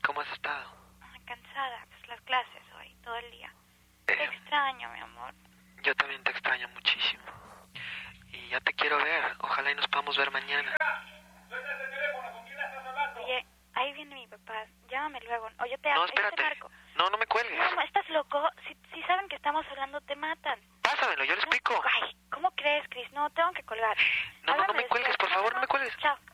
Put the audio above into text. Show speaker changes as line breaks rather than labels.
¿Cómo has estado?
Cansada, pues las clases hoy, todo el día. Te extraño, mi amor.
Yo también te extraño muchísimo. Y ya te quiero ver. Ojalá y nos podamos ver mañana.
Oye, ahí viene mi papá. Llámame luego. Oye,
No, espérate. No me cuelgues.
No, ¿estás loco? Si saben que estamos hablando, te matan.
Pásamelo, yo le explico.
Ay, ¿cómo crees, Chris? No, tengo que colgar.
No me cuelgues, por favor, no me cuelgues.
Chao.